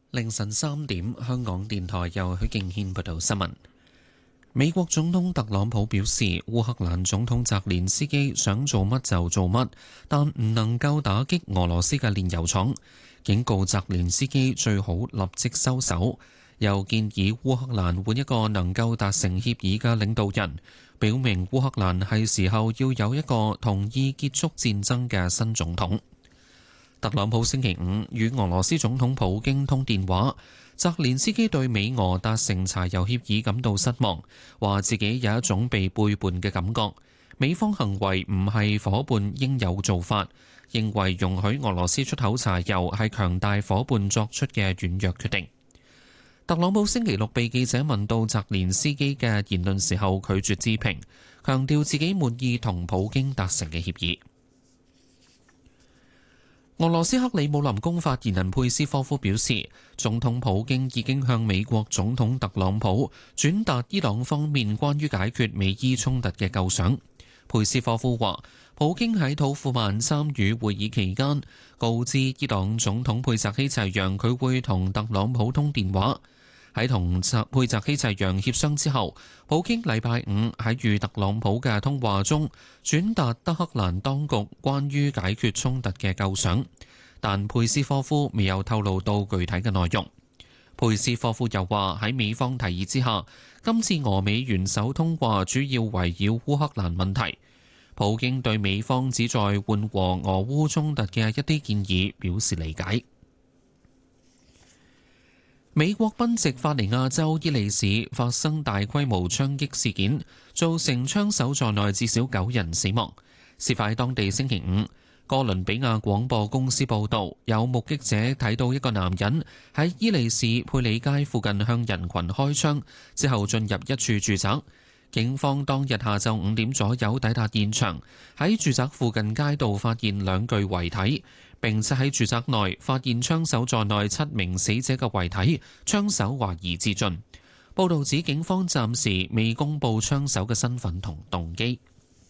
凌晨3點，香港電台由許敬軒報道新聞。美國總統特朗普表示，烏克蘭總統澤連斯基想做乜就做乜，但唔能夠打擊俄羅斯嘅煉油廠，警告澤連斯基最好立即收手，又建議烏克蘭換一個能夠達成協議嘅領導人，表明烏克蘭係時候要有一個同意結束戰爭嘅新總統。特朗普星期五與俄羅斯總統普京通電話，澤連斯基對美俄達成柴油協議感到失望，話自己有一種被背叛嘅感覺。美方行為唔係夥伴應有做法，認為容許俄羅斯出口柴油係強大夥伴作出嘅軟弱決定。特朗普星期六被記者問到澤連斯基嘅言論時候，拒絕置評，強調自己滿意同普京達成嘅協議。俄羅斯克里姆林宮發言人佩斯科夫表示，總統普京已經向美國總統特朗普轉達伊朗方面關於解決美伊衝突嘅構想。佩斯科夫話，普京喺土庫曼參與會議期間，告知伊朗總統佩澤希齊揚佢會同特朗普通電話。喺同佩澤希齊揚協商之後，普京禮拜五喺與特朗普嘅通話中轉達德黑蘭當局關於解決衝突嘅構想，但佩斯科夫未有透露到具體嘅內容。佩斯科夫又話，喺美方提議之下，今次俄美元首通話主要圍繞烏克蘭問題。普京對美方旨在緩和俄烏衝突嘅一啲建議表示理解。美國賓夕法尼亞州伊利市發生大規模槍擊事件，造成槍手在內至少9人死亡。事發喺當地星期五。哥倫比亞廣播公司報導，有目擊者睇到一個男人喺伊利市佩里街附近向人群開槍，之後進入一處住宅。警方當日下晝5點左右抵達現場，喺住宅附近街道發現2具遺體，並且喺住宅內發現槍手在內7名死者嘅遺體，槍手懷疑自盡。報導指警方暫時未公布槍手嘅身份同動機。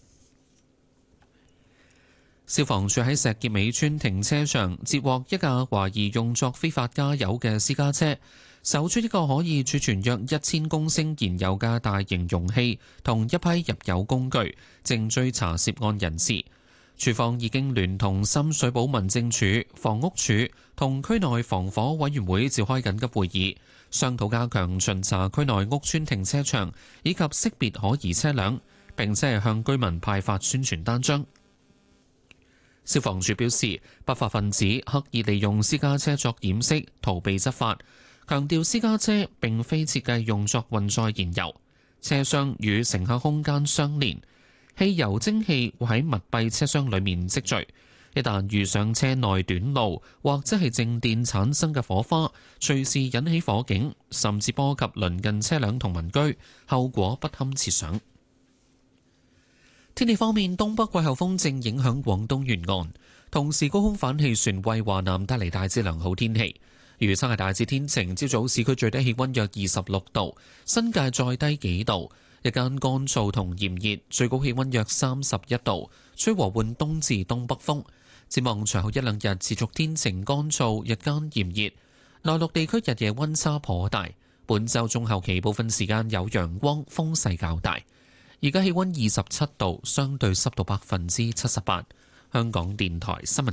消防處喺石硤尾村停車場截獲一架懷疑用作非法加油嘅私家車，搜出一個可以儲存約1000公升燃油嘅大型容器同一批入油工具，正追查涉案人士。處方已經聯同深水埗民政處、房屋署同區內防火委員會召開緊急會議，商討加強巡查區內屋邨停車場以及識別可疑車輛，並且係向居民派發宣傳單張。消防處表示，不法分子刻意利用私家車作掩飾，逃避執法，強調私家車並非設計用作運載燃油，車廂與乘客空間相連，汽油蒸氣會喺密閉車廂裡面積聚，一旦遇上車內短路或者係靜電產生嘅火花，隨時引起火警，甚至波及鄰近車輛同民居，後果不堪設想。天氣方面，東北季候風正影響廣東沿岸，同時高空反氣旋為華南帶嚟大致良好天氣。預測係大致天晴，朝早市區最低氣溫約26度，新界再低幾度。日間乾燥同炎熱，最高氣溫約31度，吹和緩東至東北風。展望隨後一兩日持續天晴乾燥，日間炎熱。內陸地區日夜溫差頗大。本週中後期部分時間有陽光，風勢較大。而家氣溫27度，相對濕度78%。香港電台新聞